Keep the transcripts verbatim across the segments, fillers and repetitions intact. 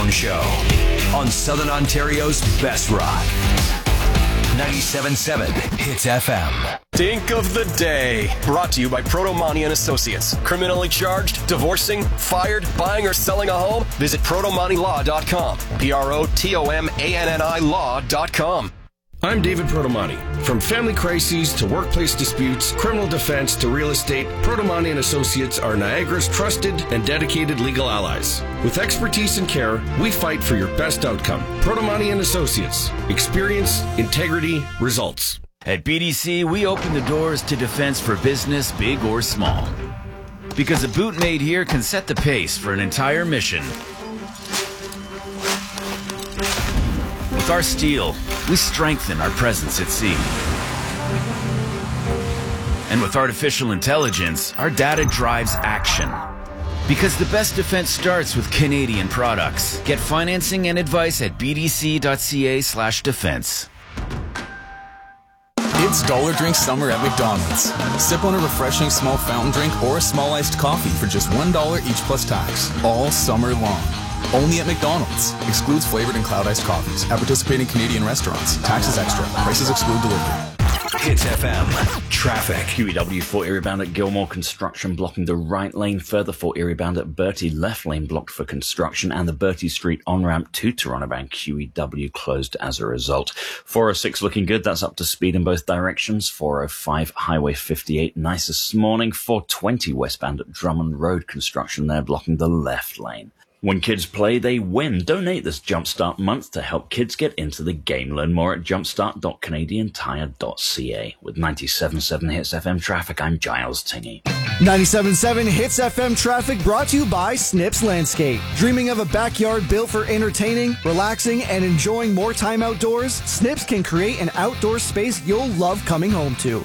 Brown Show on Southern Ontario's best rock. ninety-seven point seven Hits F M. Dink of the Day. Brought to you by Protomani and Associates. Criminally charged, divorcing, fired, buying or selling a home? Visit protomani law dot com. P R O T O M A N N I law dot com. I'm David Protomani. From family crises to workplace disputes, criminal defense to real estate, Protomani and Associates are Niagara's trusted and dedicated legal allies. With expertise and care, we fight for your best outcome. Protomani and Associates. Experience, integrity, results. At B D C, we open the doors to defense for business, big or small. Because a boot made here can set the pace for an entire mission. With our steel, we strengthen our presence at sea. And with artificial intelligence, our data drives action. Because the best defense starts with Canadian products. Get financing and advice at b d c dot c a slash defense. It's Dollar Drink Summer at McDonald's. Sip on a refreshing small fountain drink or a small iced coffee for just one dollar each plus tax, all summer long. Only at McDonald's. Excludes flavored and cloud iced coffees. At participating Canadian restaurants. Taxes extra. Prices exclude delivery. Hits F M. Traffic. Q E W Fort Erie bound at Gilmore construction blocking the right lane. Further Fort Erie bound at Bertie left lane blocked for construction, and the Bertie Street on-ramp to Toronto bound Q E W closed as a result. four oh six looking good. That's up to speed in both directions. four oh five Highway fifty-eight nice this morning. four twenty westbound at Drummond Road construction there blocking the left lane. When kids play, they win. Donate this Jumpstart month to help kids get into the game. Learn more at jumpstart dot canadian tire dot c a. With ninety-seven point seven Hits F M traffic, I'm Giles Tingy. ninety-seven point seven Hits F M traffic brought to you by Snips Landscape. Dreaming of a backyard built for entertaining, relaxing, and enjoying more time outdoors? Snips can create an outdoor space you'll love coming home to.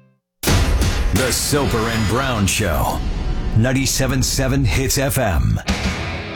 The Soper and Brown Show. ninety-seven point seven Hits F M.